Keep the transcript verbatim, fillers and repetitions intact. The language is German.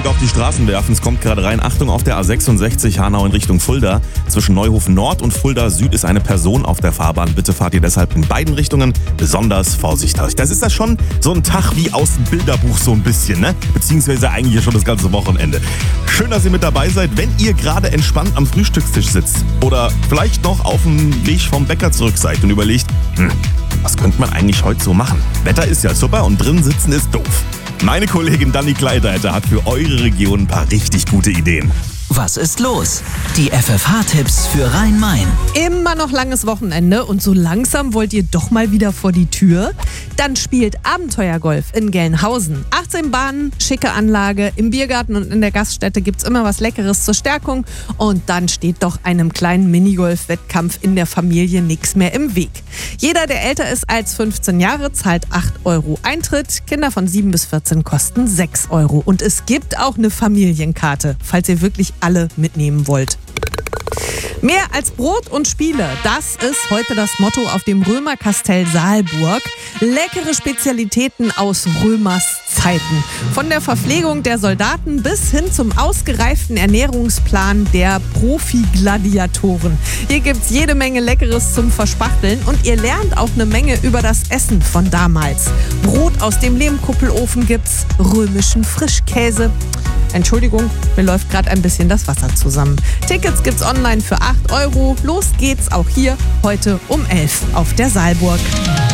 Blick auf die Straßen werfen. Es kommt gerade rein. Achtung, auf der A sechsundsechzig Hanau in Richtung Fulda. Zwischen Neuhofen Nord und Fulda Süd ist eine Person auf der Fahrbahn. Bitte fahrt ihr deshalb in beiden Richtungen besonders vorsichtig. Das ist das schon so ein Tag wie aus dem Bilderbuch so ein bisschen, ne? Beziehungsweise eigentlich schon das ganze Wochenende. Schön, dass ihr mit dabei seid, wenn ihr gerade entspannt am Frühstückstisch sitzt. Oder vielleicht noch auf dem Weg vom Bäcker zurück seid und überlegt, hm, was könnte man eigentlich heute so machen? Wetter ist ja super und drin sitzen ist doof. Meine Kollegin Dani Kleideiter hat für eure Region ein paar richtig gute Ideen. Was ist los? Die F F H-Tipps für Rhein-Main. Immer noch langes Wochenende und so langsam wollt ihr doch mal wieder vor die Tür? Dann spielt Abenteuergolf in Gelnhausen. achtzehn Bahnen, schicke Anlage. Im Biergarten und in der Gaststätte gibt's immer was Leckeres zur Stärkung. Und dann steht doch einem kleinen Minigolf-Wettkampf in der Familie nichts mehr im Weg. Jeder, der älter ist als fünfzehn Jahre, zahlt acht Euro Eintritt. Kinder von sieben bis vierzehn kosten sechs Euro. Und es gibt auch eine Familienkarte, falls ihr wirklich alle mitnehmen wollt. Mehr als Brot und Spiele, das ist heute das Motto auf dem Römerkastell Saalburg. Leckere Spezialitäten aus Römers Zeiten. Von der Verpflegung der Soldaten bis hin zum ausgereiften Ernährungsplan der Profi-Gladiatoren. Hier gibt's jede Menge Leckeres zum Verspachteln und ihr lernt auch eine Menge über das Essen von damals. Brot aus dem Lehmkuppelofen gibt's, römischen Frischkäse. Entschuldigung, mir läuft gerade ein bisschen das Wasser zusammen. Tickets gibt's online für acht Euro. Los geht's auch hier heute um elf auf der Saalburg.